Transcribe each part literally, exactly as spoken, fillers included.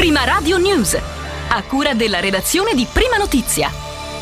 Prima Radio News, a cura della redazione di Prima Notizia.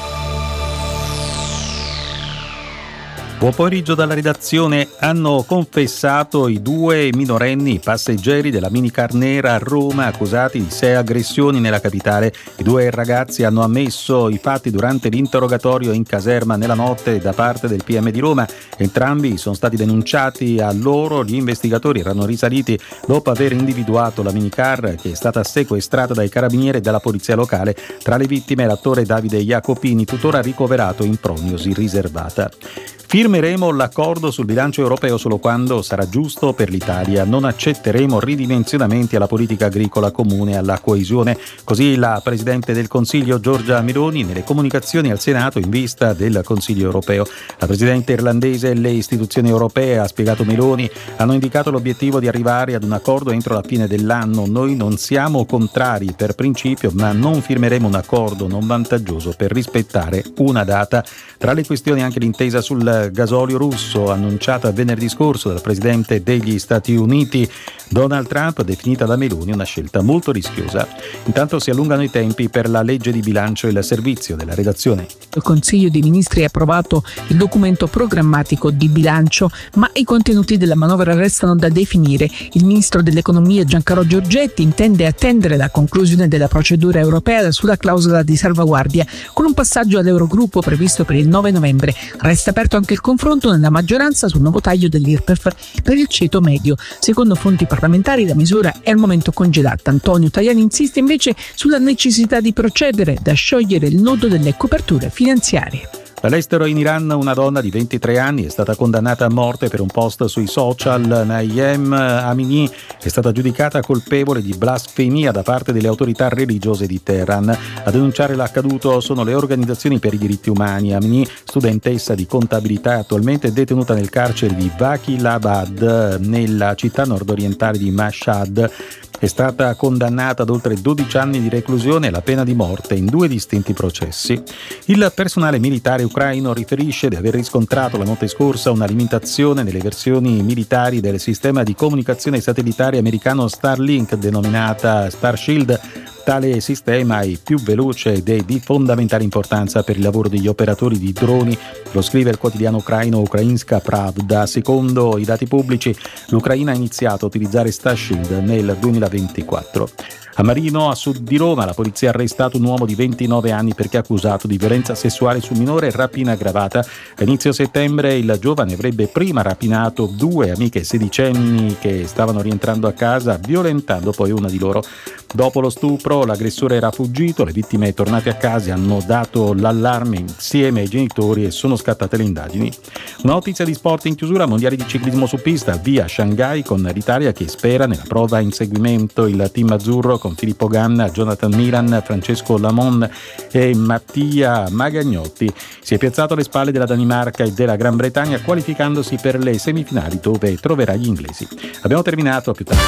Buon pomeriggio dalla redazione. Hanno confessato i due minorenni passeggeri della minicar nera a Roma accusati di sei aggressioni nella capitale. I due ragazzi hanno ammesso i fatti durante l'interrogatorio in caserma nella notte da parte del P M di Roma. Entrambi sono stati denunciati a loro. Gli investigatori erano risaliti dopo aver individuato la minicar che è stata sequestrata dai carabinieri e dalla polizia locale. Tra le vittime l'attore Davide Jacopini, tuttora ricoverato in prognosi riservata. Firmeremo l'accordo sul bilancio europeo solo quando sarà giusto per l'Italia. Non accetteremo ridimensionamenti alla politica agricola comune e alla coesione. Così la Presidente del Consiglio Giorgia Meloni nelle comunicazioni al Senato in vista del Consiglio europeo. La Presidente irlandese e le istituzioni europee, ha spiegato Meloni, hanno indicato l'obiettivo di arrivare ad un accordo entro la fine dell'anno. Noi non siamo contrari per principio, ma non firmeremo un accordo non vantaggioso per rispettare una data. Tra le questioni anche l'intesa sul gasolio russo annunciata venerdì scorso dal Presidente degli Stati Uniti Donald Trump, definita da Meloni una scelta molto rischiosa. Intanto si allungano i tempi per la legge di bilancio e il servizio della redazione. Il Consiglio dei Ministri ha approvato il documento programmatico di bilancio, ma i contenuti della manovra restano da definire. Il Ministro dell'Economia Giancarlo Giorgetti intende attendere la conclusione della procedura europea sulla clausola di salvaguardia, con un passaggio all'Eurogruppo previsto per il nove novembre. Resta aperto anche il confronto nella maggioranza sul nuovo taglio dell'I R P E F per il ceto medio. Secondo fonti parlamentari la misura è al momento congelata. Antonio Tajani insiste invece sulla necessità di procedere da sciogliere il nodo delle coperture finanziarie. All'estero in Iran una donna di ventitré anni è stata condannata a morte per un post sui social. Naiem Amini è stata giudicata colpevole di blasfemia da parte delle autorità religiose di Teheran. A denunciare l'accaduto sono le organizzazioni per i diritti umani. Amini, studentessa di contabilità, attualmente detenuta nel carcere di Vakilabad, nella città nordorientale di Mashhad. È stata condannata ad oltre dodici anni di reclusione e la pena di morte in due distinti processi. Il personale militare ucraino riferisce di aver riscontrato la notte scorsa una limitazione nelle versioni militari del sistema di comunicazione satellitare americano Starlink, denominata Starshield. Tale sistema è più veloce ed è di fondamentale importanza per il lavoro degli operatori di droni, lo scrive il quotidiano ucraino Ukrainska Pravda. Secondo i dati pubblici, l'Ucraina ha iniziato a utilizzare Starshield nel duemilaventiquattro. A Marino, a sud di Roma, la polizia ha arrestato un uomo di ventinove anni perché accusato di violenza sessuale su minore e rapina aggravata. A inizio settembre il giovane avrebbe prima rapinato due amiche sedicenni che stavano rientrando a casa, violentando poi una di loro. Dopo lo stupro l'aggressore era fuggito, le vittime tornate a casa hanno dato l'allarme insieme ai genitori e sono scattate le indagini. Una notizia di sport in chiusura: mondiali di ciclismo su pista, via Shanghai con l'Italia che spera nella prova a inseguimento. Il team azzurro con Filippo Ganna, Jonathan Milan, Francesco Lamon e Mattia Magagnotti si è piazzato alle spalle della Danimarca e della Gran Bretagna, qualificandosi per le semifinali dove troverà gli inglesi. Abbiamo terminato, a più tardi.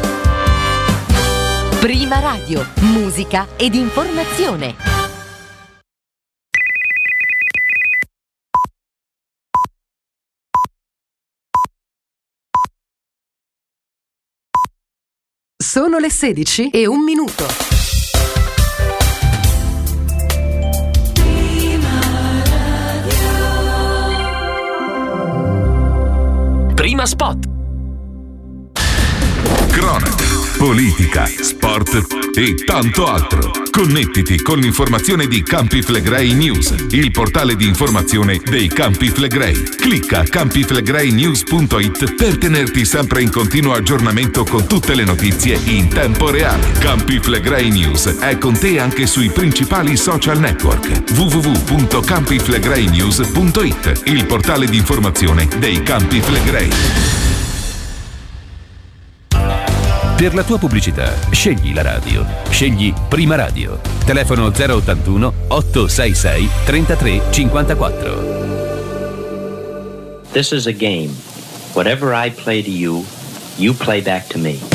Prima Radio, musica ed informazione. Sono le sedici e un minuto. Prima Spot. Cronaca, politica, sport e tanto altro. Connettiti con l'informazione di Campi Flegrei News, il portale di informazione dei Campi Flegrei. Clicca campi flegrei news punto it per tenerti sempre in continuo aggiornamento con tutte le notizie in tempo reale. Campi Flegrei News è con te anche sui principali social network. w w w punto campi flegrei news punto it, il portale di informazione dei Campi Flegrei. Per la tua pubblicità, scegli la radio. Scegli Prima Radio. Telefono zero ottantuno otto sei sei trentatré cinquantaquattro. This is a game. Whatever I play to you, you play back to me.